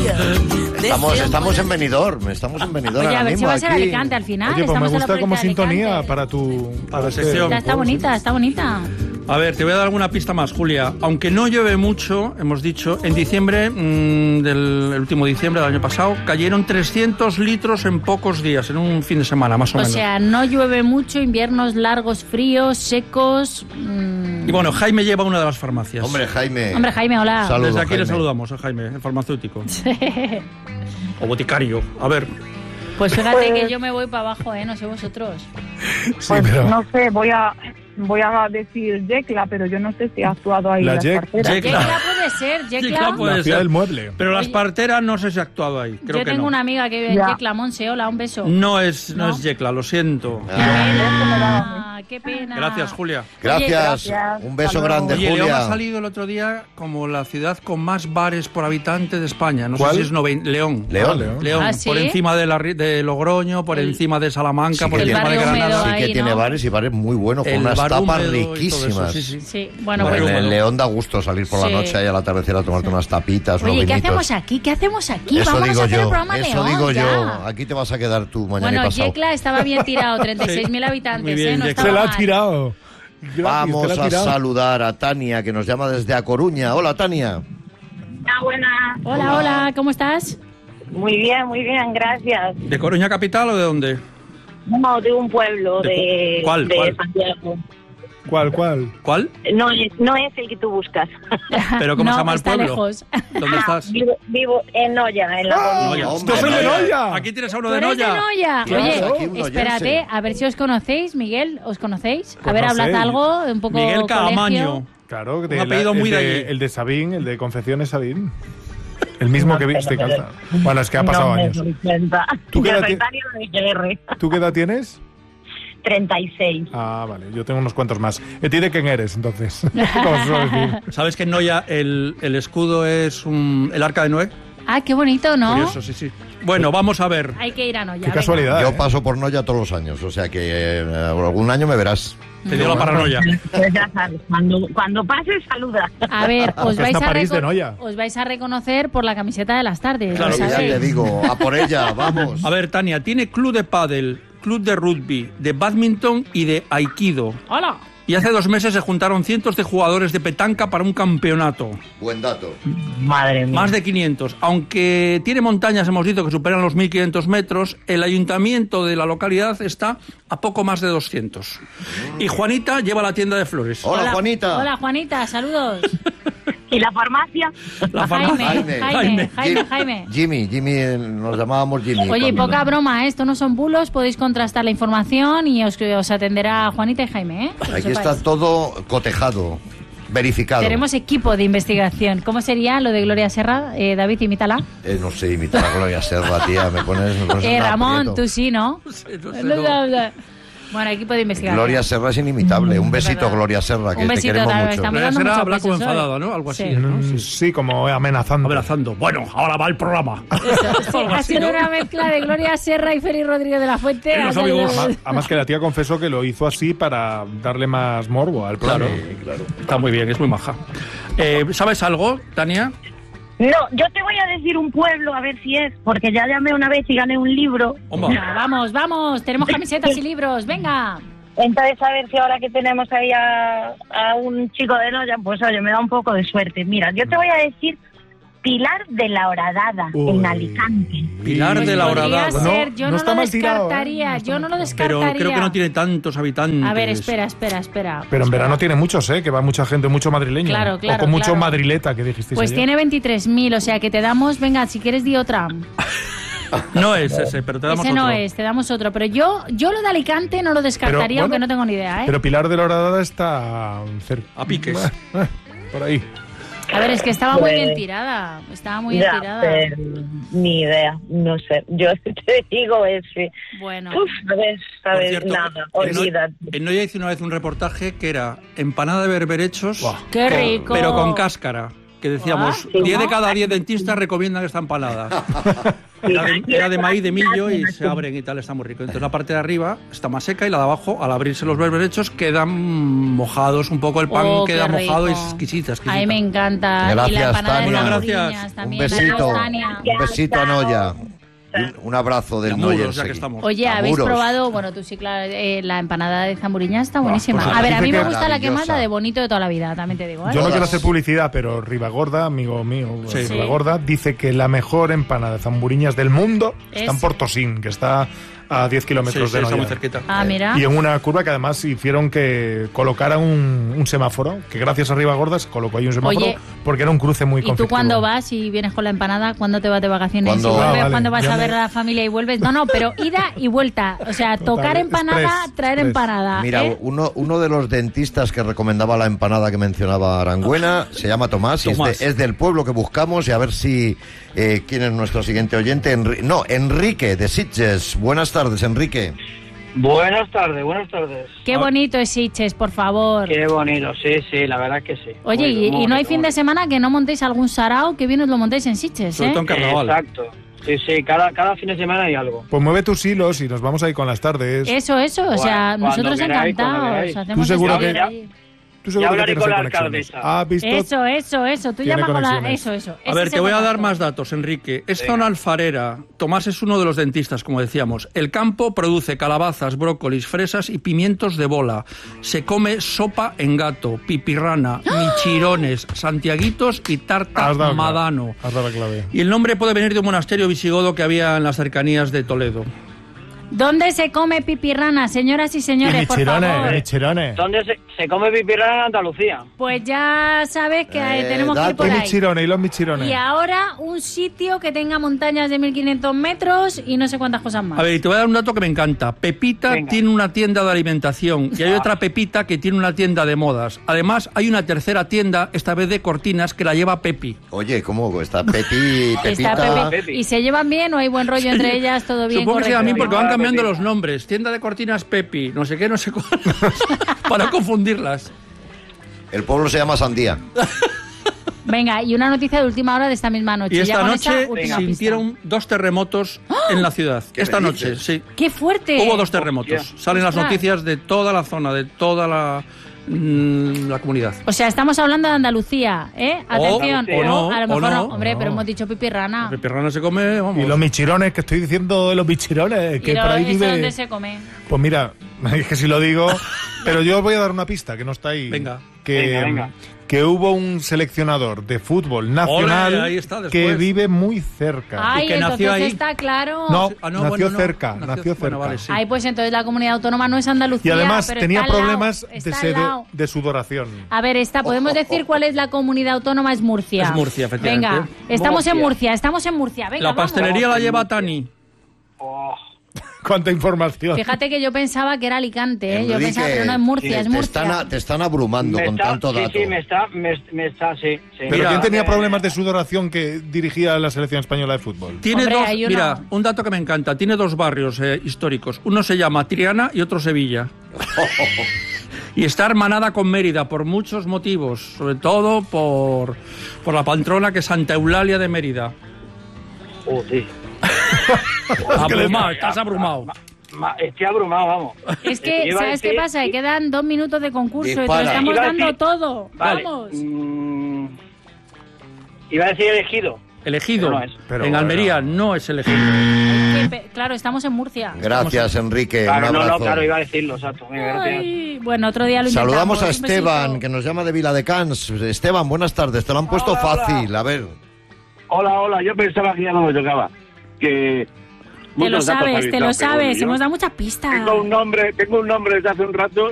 Estamos en Benidorm, Oye, a ver si mismo va a ser aquí. Alicante al final. Oye, pues me gusta como sintonía para la sección. Está bonita, está bonita. A ver, te voy a dar alguna pista más, Julia. Aunque no llueve mucho, hemos dicho, en diciembre, el último diciembre del año pasado, cayeron 300 litros en pocos días, en un fin de semana, más o menos. O sea, no llueve mucho, inviernos largos, fríos, secos. Y bueno, Jaime lleva una de las farmacias. Hombre, Jaime, hola. Saludos, Desde aquí Jaime. le saludamos a Jaime, el farmacéutico. O boticario. A ver. Pues fíjate que yo me voy para abajo, no sé vosotros. Sí, pero... No sé, voy a decir Yecla, pero yo no sé si ha actuado ahí La las parteras. Yecla puede ser, Yecla. puede La ciudad ser. del mueble. Pero las parteras no sé si ha actuado ahí. Creo Yo que tengo no. una amiga que vive en Yecla, Monse, hola, un beso. No es Yecla, lo siento. Qué pena. Gracias, Julia. Gracias. Un beso grande, Oye, León ha Julia. salido el otro día como la ciudad con más bares por habitante de España. No ¿Cuál? sé si es León. León. León, ¿Ah, sí? por encima de Logroño, por encima de Salamanca, Sí por que encima de tiene- Granada. Sí ahí, que tiene ¿no? bares y bares muy buenos, con El unas bar tapas húmedo y todo riquísimas. eso, sí. Sí, bueno, Bueno, pues... en León da gusto salir por la Sí. noche ahí al atardecer a tomarte unas tapitas, unos Oye, ¿qué vinitos. hacemos aquí? ¿Qué hacemos aquí? Eso Vámonos digo a hacer el yo, programa eso León, digo ya. yo. Aquí te vas a quedar tú mañana y Bueno, pasado. Yecla estaba bien tirado, 36.000 habitantes, Muy bien, no Yecla. estaba Se la ha mal. tirado. Gratis, Vamos te la ha a tirado. saludar a Tania, que nos llama desde A Coruña. Hola, Tania. Buenas. Hola, ¿cómo estás? Muy bien, gracias. ¿De Coruña capital o de dónde? No, de un pueblo de ¿Cuál? Santiago. ¿Cuál? ¿Cuál? No es el que tú buscas. ¿Pero cómo No, se llama el está pueblo? lejos. ¿Dónde estás? Vivo en Noya, en la Coruña. Noya. hombre, ¡Yo soy de Noya! Aquí tienes a uno ¿Tú de eres de Noya. Noya? Claro, Oye, aquí un espérate, noyense. a ver si os conocéis, Miguel, ¿os conocéis? Pues a ver, no hablad sé. algo, un poco Miguel colegio. Caamaño. Claro, Un apellido muy de allí. el de Sabín, el de Confecciones Sabín. El mismo que viste calza. Bueno, es que ha pasado años. ¿Tú qué edad ¿Tú qué edad tienes? 36. Ah, vale, yo tengo unos cuantos más. ¿Ti de quién eres, entonces? ¿Cómo se suele decir? ¿Sabes que en Noya el escudo es el arca de Noé? Ah, qué bonito, ¿no? Curioso, sí. Bueno, vamos a ver. Hay que ir a Noya. Qué venga. casualidad. Yo paso por Noya todos los años, o sea que algún año me verás. Te dio la paranoia. Pues ya sabes, cuando pases, saluda. A ver, os Que vais está a, París de Noya. os vais a reconocer por la camiseta de las tardes. Claro ¿lo que Ya sabéis? te digo, a por ella, vamos. A ver, Tania, tiene club de pádel, club de rugby, de badminton y de aikido. ¡Hola! Y hace 2 meses se juntaron cientos de jugadores de petanca para un campeonato. Buen dato. Madre mía. Más de 500. Aunque tiene montañas, hemos dicho, que superan los 1.500 metros, el ayuntamiento de la localidad está a poco más de 200. Y Juanita lleva la tienda de flores. Hola, Juanita. Hola, Juanita, saludos. ¿Y la farmacia? La Jaime. Jimmy, nos llamábamos Jimmy. Oye, y cuando- poca broma, esto no son bulos, podéis contrastar la información y os atenderá Juanita y Jaime, ¿eh? Que lo Aquí está sepáis. todo cotejado, verificado. Tenemos equipo de investigación. ¿Cómo sería lo de Gloria Serra? David, imítala. No sé imitar a Gloria Serra, tía, me pones en un Ramón, aprieto. tú sí, ¿no? No sé, no. Bueno, equipo de investigación. Gloria Serra es inimitable. Un besito, verdad. Gloria Serra, que Un te besito, queremos David, mucho. estamos Gloria dando Serra muchos habla como besos hoy. enfadada, ¿no? Algo así, Sí. ¿no? Sí, como amenazando. Abrazando. Bueno, ahora va el programa. Sí, ha sido una mezcla de Gloria Serra y Félix Rodríguez de la Fuente. Y los Ha salido- amigos. Además que la tía confesó que lo hizo así para darle más morbo al Claro, programa. claro. Está muy bien, es muy maja. ¿Sabes algo, Tania? No, yo te voy a decir un pueblo, a ver si es, porque ya llamé una vez y gané un libro. Hombre. Venga, vamos, tenemos camisetas y libros, venga. Entonces, a ver si ahora que tenemos ahí a un chico de Noya, pues oye, me da un poco de suerte. Mira, yo te voy a decir Pilar de la Horadada, Uy. en Alicante. Pilar de la Podría Horadada. ser, No, yo no no, está lo mal tirado, descartaría, ¿eh? No yo no lo Pero descartaría. creo que no tiene tantos habitantes. A ver, espera. Pero en verano tiene muchos, ¿eh? Que va mucha gente, mucho madrileño. Claro, O con mucho claro. madrileta, que dijisteis Pues ayer. tiene 23.000, o sea que te damos, venga, si quieres di otra. No es ese, pero te damos Ese otro. no es, te damos otro. Pero yo lo de Alicante no lo descartaría, Pero, bueno, aunque no tengo ni idea, ¿eh? Pero Pilar de la Horadada está cerca. A piques. Por ahí. A ver, es que estaba muy Pues- bien tirada. Estaba muy bien Ya, tirada. pero ni idea, no sé. Yo te digo ese. Bueno. Uf, sabes, Por cierto, nada, en Noya- olvídate. En Noya hice una vez un reportaje que era empanada de berberechos, Buah. ¡Qué rico! pero con cáscara. Que decíamos, Ah, ¿sí? 10 de cada 10 dentistas recomiendan esta empanada. Era de maíz, de millo y se abren y tal, está muy rico. Entonces la parte de arriba está más seca y la de abajo, al abrirse los berberechos, quedan mojados un poco, el pan queda qué mojado y rico. es exquisita. A mí me encanta. Gracias, y la empanada Tania. de Gracias. zamburillas Un también. besito, Adiós, Tania. un besito a Noya. Un abrazo del Noya. Muros, ya que estamos. Oye, ¿habéis Amuros. probado? Bueno, tú sí, claro, la empanada de zamburiña está buenísima. pues A ver, a mí dice me que gusta la que más, maravillosa. la de bonito de toda la vida, también te digo. ¿eh? Yo no Todas. quiero hacer publicidad, pero Ribagorda, amigo mío, Sí. Ribagorda, dice que la mejor empanada de zamburiñas del mundo está en Es- Portosín, que está a 10 kilómetros de está muy Noya. cerquita. Ah, mira. Y en una curva que además hicieron que colocara un semáforo, que gracias a Ribagorda se colocó ahí un semáforo, Oye, porque era un cruce muy ¿Y tú conflictivo. cuando vas y vienes con la empanada, cuándo te vas de vacaciones? Cuando- ¿Y vuelves? Ah, vale. ¿Cuándo vas Yo a me- ver a la familia y vuelves? No, pero ida y vuelta. O sea, Total, tocar empanada, express, traer express. empanada. Mira, ¿eh? uno de los dentistas que recomendaba la empanada que mencionaba Arangüena se llama Tomás, y Tomás. es del pueblo que buscamos, y a ver si quién es nuestro siguiente oyente. Enrique de Sitges. Buenas tardes, Enrique. Buenas tardes, buenas tardes. Qué bonito es Sitges, por favor. Qué bonito, sí, la verdad que sí. Oye, Muy y no hay bonito, fin de muy semana que no montéis algún sarao, que bien os lo montéis en Sitges, Sobre ¿eh? todo en carnaval. Exacto. Sí, cada fin de semana hay algo. Pues mueve tus hilos y nos vamos ahí con las tardes. Eso, o sea, Cuando nosotros queráis, cuando encantados. queráis. Hacemos Tú seguro este que- día allí. Tú seguro Ya que hablaré tienes con la conexiones. alcaldesa. ¿Has visto? Eso. Tú Tiene llama con la... conexiones. Eso. A Ese ver, es te el voy a dar contacto. más datos, Enrique. Es zona alfarera. Tomás es uno de los dentistas, como decíamos. El campo produce calabazas, brócolis, fresas y pimientos de bola. Se come sopa en gato, pipirrana, michirones, santiaguitos y tarta Has dado clave. madano. Has dado la clave. Y el nombre puede venir de un monasterio visigodo que había en las cercanías de Toledo. ¿Dónde se come pipirrana, señoras y señores, por favor? Michirones. ¿Dónde se come pipirana en Andalucía? Pues ya sabes que tenemos que ir por Y ahí. michirones, y los michirones. Y ahora un sitio que tenga montañas de 1500 metros y no sé cuántas cosas más. A ver, y te voy a dar un dato que me encanta. Pepita Venga. tiene una tienda de alimentación y hay otra Pepita que tiene una tienda de modas. Además, hay una tercera tienda, esta vez de cortinas, que la lleva Pepi. Oye, ¿cómo está Pepita? Está Pepe. ¿Y se llevan bien o hay buen rollo entre ellas? ¿Todo bien? Supongo que sí, correcto? a mí porque van Hola, cambiando Pepita. los nombres. Tienda de cortinas Pepi, no sé qué, no sé cuál. Para confundirlas. El pueblo se llama Sandía. Venga, y una noticia de última hora de esta misma noche. Y Ya esta con noche esa última sintieron 2 terremotos en la ciudad. ¿Qué Esta me noche, dices? sí. pista. ¡Qué fuerte! Hubo 2 terremotos. Hostia. Salen las Ostras. noticias de toda la zona, de toda la comunidad. O sea, estamos hablando de Andalucía, ¿eh? Atención. o no, a lo o mejor no. hombre, pero No. hemos dicho pipirrana. El perrano se come, vamos. Y los michirones, que estoy diciendo de los michirones, que ¿Y por ahí eso vive... dónde se come? Pues mira, es que si lo digo, pero yo os voy a dar una pista que no está ahí. Venga. Venga. Que hubo un seleccionador de fútbol nacional Ole, ahí está, después. que vive muy cerca. Ay, que nació entonces ahí. está claro. No, Ah, nació bueno, no. cerca, nació cerca. Bueno, vale, sí. Ay, pues entonces la comunidad autónoma no es Andalucía. Y además pero tenía está al lado, problemas está al lado. de sudoración. A ver, podemos decir cuál es la comunidad autónoma, es Murcia. Es Murcia, efectivamente. Venga, estamos en Murcia, Venga, La vamos. pastelería la lleva Tani. Oh, Cuánta información. Fíjate que yo pensaba que era Alicante, ¿eh? Yo Enrique, pensaba, pero no es Murcia, es te Murcia. te están abrumando con tanto dato. Sí, me está, sí. Pero Mira, ¿quién tenía problemas de sudoración que dirigía la selección española de fútbol? Tiene Hombre, dos, hay uno. mira, un dato que me encanta. Tiene 2 barrios históricos. Uno se llama Triana y otro Sevilla. Y está hermanada con Mérida por muchos motivos, sobre todo por la patrona que es Santa Eulalia de Mérida. Sí. Abrumado, estás abrumado. Estoy abrumado, vamos. Es que, Iba a ¿sabes qué decir- pasa? Que quedan 2 minutos de concurso y te lo Dispara. estamos Iba a dando decir- todo. Vale. Vamos. Iba a decir elegido. Elegido. Pero no es. Pero en bueno. Almería no es elegido. Claro, estamos en Murcia. Gracias, Enrique. Claro, un no, abrazo. claro, iba a decirlo, exacto. Venga, gracias. Ay, bueno, otro día lo intentamos. Saludamos a Un Esteban, besito. que nos llama de Viladecans. Esteban, buenas tardes. Te lo han puesto Hola, fácil. A ver. Hola, yo pensaba que ya no me tocaba. Que Te lo muchos datos sabes, habéis te dado, lo pero sabes. yo Hemos dado muchas pistas. tengo un nombre desde hace un rato